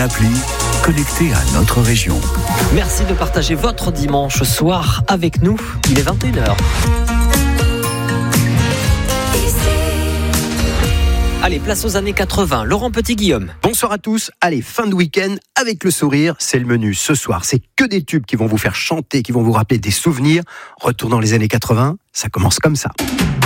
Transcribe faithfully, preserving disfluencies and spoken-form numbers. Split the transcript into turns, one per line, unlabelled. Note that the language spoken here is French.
appli, connecté à notre région.
Merci de partager votre dimanche soir avec nous. Il est vingt et une heures. Allez, place aux années quatre-vingts. Laurent Petit-Guillaume.
Bonsoir à tous. Allez, fin de week-end avec le sourire. C'est le menu ce soir. C'est que des tubes qui vont vous faire chanter, qui vont vous rappeler des souvenirs. Retour dans les années quatre-vingts. Ça commence comme ça.